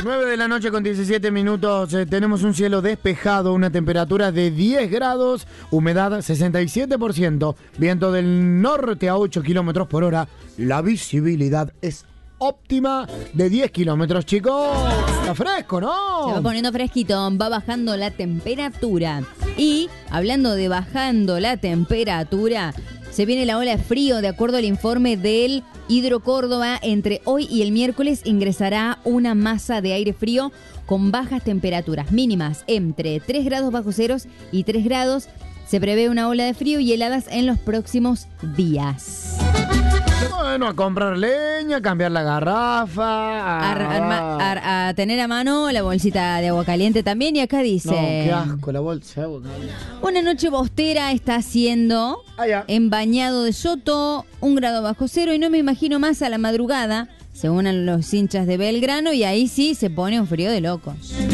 9 de la noche con 17 minutos. Tenemos un cielo despejado, una temperatura de 10 grados, humedad 67%, viento del norte a 8 kilómetros por hora. La visibilidad es óptima de 10 kilómetros, chicos. Está fresco, ¿no? Se va poniendo fresquito, va bajando la temperatura. Y hablando de bajando la temperatura, se viene la ola de frío. De acuerdo al informe del Hidrocórdoba, entre hoy y el miércoles ingresará una masa de aire frío con bajas temperaturas mínimas entre 3 grados bajo ceros y 3 grados. Se prevé una ola de frío y heladas en los próximos días. Bueno, a comprar leña, a cambiar la garrafa, a tener a mano la bolsita de agua caliente también. Y acá dice... No, qué asco, la bolsa de agua caliente. Una noche bostera está haciendo en Bañado de Soto, 1 grado bajo cero, y no me imagino más a la madrugada, según los hinchas de Belgrano, y ahí sí se pone un frío de locos.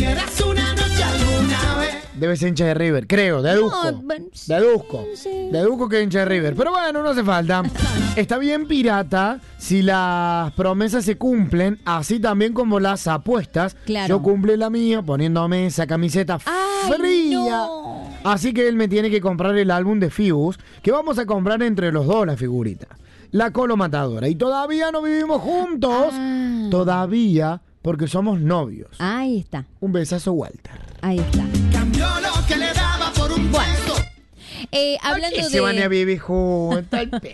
Debe ser hincha de River, creo, deduzco. Deduzco que es hincha de River. Pero bueno, no hace falta. Está bien, pirata, si las promesas se cumplen, así también como las apuestas. Claro. Yo cumple la mía poniéndome esa camiseta fría. No. Así que él me tiene que comprar el álbum de Fibus, que vamos a comprar entre los dos la figurita. La Colo Matadora. Y todavía no vivimos juntos. Todavía, porque somos novios. Ahí está. Un besazo, Walter. Ahí está. Cambió lo que le daba por un puesto. Hablando se van a vivir juntos.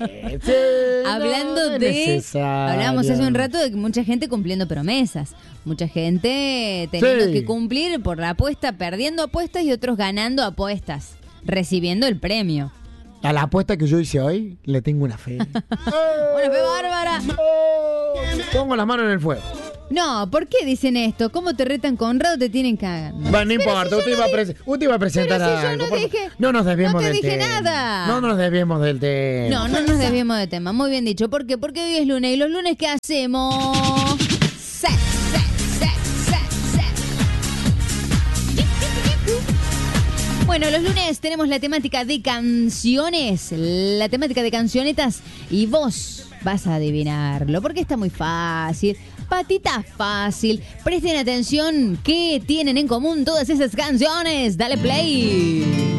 Hablábamos hace un rato de que mucha gente cumpliendo promesas. Mucha gente teniendo que cumplir por la apuesta, perdiendo apuestas, y otros ganando apuestas, recibiendo el premio. A la apuesta que yo hice hoy, le tengo una fe. Una fe bárbara. Pongo las manos en el fuego. No, ¿por qué dicen esto? ¿Cómo te retan con Rado? Te tienen que hacer. Bueno, no importa, usted iba a presentar pero si yo algo. no dije, no nos desviemos del tema. No te dije nada. No nos desviemos del tema. No nos desviemos del tema. Muy bien dicho. ¿Por qué? Porque hoy es lunes. ¿Y los lunes qué hacemos? Set. Bueno, los lunes tenemos la temática de canciones, la temática de cancionetas, y vos vas a adivinarlo, porque está muy fácil, patita fácil. Presten atención, ¿qué tienen en común todas esas canciones? Dale play.